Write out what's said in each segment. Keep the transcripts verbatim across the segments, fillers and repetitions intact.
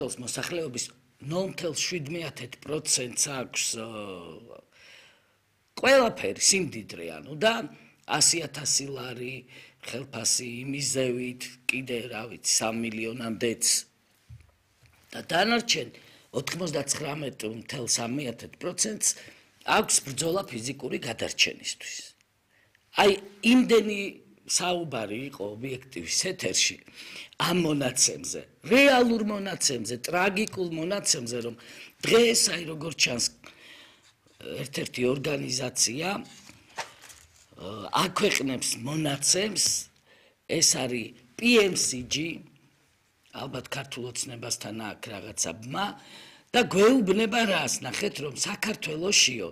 მოსახლეობის ნულ შვიდ პროცენტს აქვს ყველაფერი სიმდიდრე, ანუ და ასი ათასი ლარი ხელფასი იმის ზევით, კიდე რა ვიცი, სამ მილიონამდეც და დანარჩენ ოთხმოცდათხრამეტ ნული სამი პროცენტს აქვს ბრძოლა ფიზიკური გადარჩენისთვის. აი, იმდენი საუბარი იყო ობიექტივის ეთერში ამ მონაცემზე, რეალურ მონაცემზე, ტრაგიკულ მონაცემზე, რომ დღეს აი როგორც ჩანს ერთ-ერთი ორგანიზაცია აქვეყნებს მონაცემს, ეს არის პი ემ სი ჯი, ალბათ ქართულ ოცნებასთან აქვს რაღაცა ბმა და გვეუბნება რას, ნახეთ რომ საქართველოშიო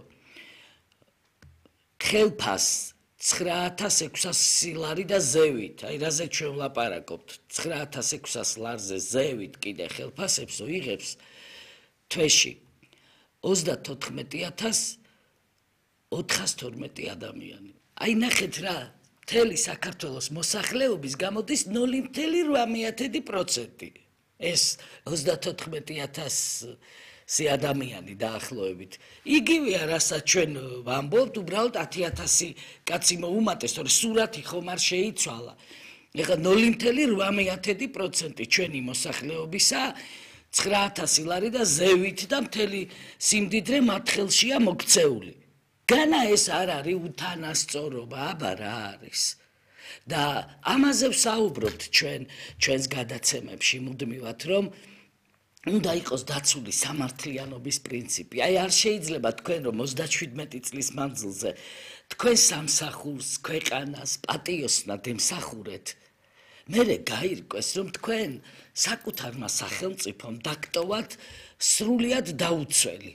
ხელფას ცხრა ათას ექვსასი ლარი და ზევით, აი რაზე ჩვენ ვლაპარაკობთ, ცხრა ათას ექვსასი ლარზე ზევით კიდე ხელფასებსო იღებს თვეში ოცდათოთხმეტი ათას ოთხას თორმეტი ადამიანი. აი ნახეთ რა, მთელი საქართველოს მოსახლეობის გამოდის ნული ორმოცდაოთხ პროცენტი. ეს ოცდათოთხმეტი ათასი ადამიანი დაახლოებით. იგივეა, რასაც ჩვენ ვამბობთ, უბრალოდ ათი ათასი კაცი მოუმატეს, თორე სურათი ხომ არ შეიცვალა. ეხლა ნული ორმოცდაოთხ პროცენტი ჩვენი მოსახლეობისა ცხრა ათასი ლარი და ზევით და მთელი სიმდიდრე მათ ხელშია მოქცეული. განა ეს არ არის უთანასწორობა, აბა რა არის. და ამაზე ვსაუბრობთ ჩვენ ჩვენს გადაცემებში მუდმივად, რომ უნდა იყოს დაცული სამართლიანობის პრინციპი. აი არ შეიძლება თქვენ რომ ოცდაშვიდმეტი წლის მანძილზე თქვენ სამსახურს, ქვეყანას პატიოსნად ემსახურეთ. მერე გაირკვეს რომ თქვენ საკუთარმა სახელმწიფომ დაგტოვათ სრულიად დაუცველი.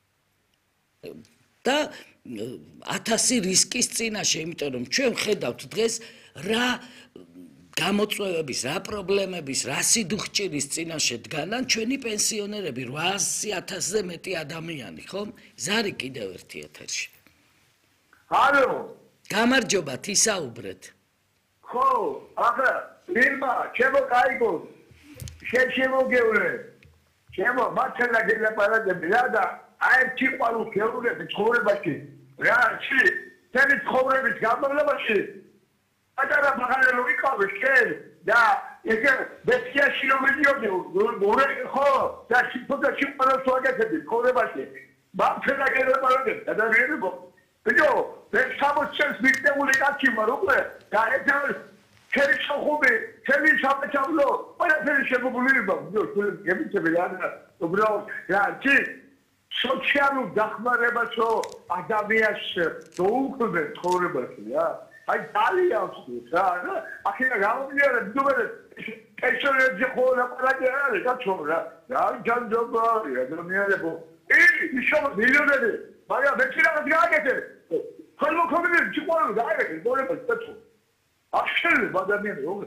და ათასი რისკის წინაშე, იმიტომ რომ ჩვენ ხედავთ დღეს რა გამოწვევების, რა პრობლემების, რა სიდუხჭირის წინაშე დგანან ჩვენი პენსიონერები, რვაასი ათასზე მეტი ადამიანი, ხომ? ზარი კიდევ ერთი ეთერში. ალო, გამარჯობათ, ისაუბრეთ. ხო, ახლა ვირმა, ჩემო კაიგო, შენ შემოგევლე. ჩემო მართლა გელაპარაკები რა და აი თიყვარულ გეულები ცხოვრებაში. რა ში, თემი ცხოვრების გამავლობაში პატარა ბაღანელო ვიყავი შენ და ეგ ბესიაში რომ მიდიოდი მორე ხო და სიტყვა სიტყვა სვაგეთები ცხოვრებაში მართლა გელაპარაკები და რეალო ბიო ეს სამოცს მიტეული კაცი მარო და ეს ჩემი ხუბი ჩემი საფეთავლო ყველაფერი შემოგულირება ბიო გემიწები რა უბრალოდ რა ჭი სოციალურ დახმარებასო ადამიანს დაუკვირდე ცხოვრებაში რა აი ძალიან ხუთა რა ახლა გამომიარე დუბერე პენსიონერები ხოლმე პარაგერა გაჩორა რა ჯანჯობარი ადამიანებო ი ისო მილიონერი მაგრამ მეცირა გაიგეთე ხოლმე კომიტეტი ჩიყვარო გაიგეთე დორებას წეთო ახშელი ადამიანები როგორ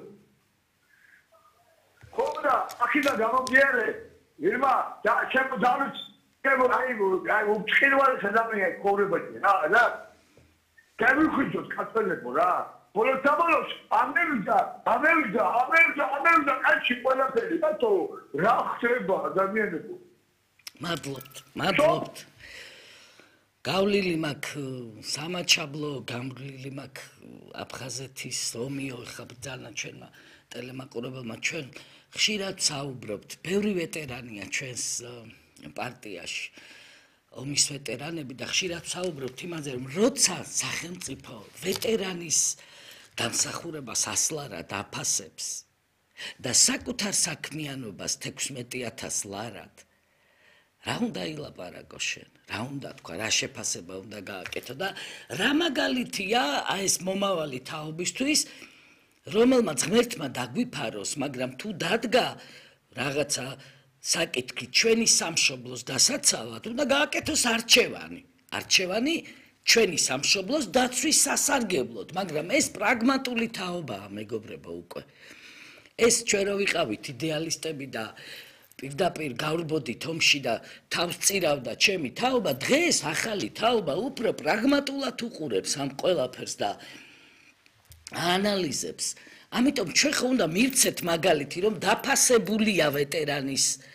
ხოლმე ახლა გამომიარე ირმა და ჩემო დავით ჩემო აი აი უცხირვალ ადამიანებს ცხოვრებაში რა რა გამიხუჯოთ კაცოლებო რა ბოლოს საბოლოოს ამერიკა ამერიკა ამერიკა ამერიკა კაცი ყველაფერი დათო რა ხდება ადამიანებო მადლობთ მადლობთ გავლილი მაქვს სამაჩაბლო გამვლილი მაქვს აფხაზეთის ომიო ხა ბძანა ჩვენმა ტელემაყურებელმა ჩვენ ხშირად საუბრობთ ბევრი ვეტერანია ჩვენს პარტიაში ომის ვეტერანები და ხშირად საუბრობთ იმაზე, რომ როცა სახელმწიფო ვეტერანის დამსახურებას ასლარად აფასებს და საკუთარ საქმიანობას თექვსმეტი ათას ლარად, რა უნდა ილაპარაკო შენ? რა უნდა თქვა, რა შეფასება უნდა გააკეთო და რა მაგალითია ეს მომავალი თაობისთვის, რომელმაც ღმერთმა დაგვიფაროს, მაგრამ თუ დადგა რაღაცა საკითხი ჩვენი სამშობლოს დასაცავად უნდა გააკეთოს არჩევანი. არჩევანი ჩვენი სამშობლოს დაცვის სასარგებლოდ, მაგრამ ეს პრაგმატული თაობაა, მეგობრებო უკვე. ეს ჩვენ რო ვიყავით იდეალისტები და პირდაპირ გავრბოდით ომში და თავს წირავდა ჩემი თაობა, დღეს ახალი თაობა უფრო პრაგმატულად უყურებს ამ ყველაფერს და ანალიზებს. ამიტომ ჩვენ ხო უნდა მივცეთ მაგალითი, რომ დაფასებულია ვეტერანის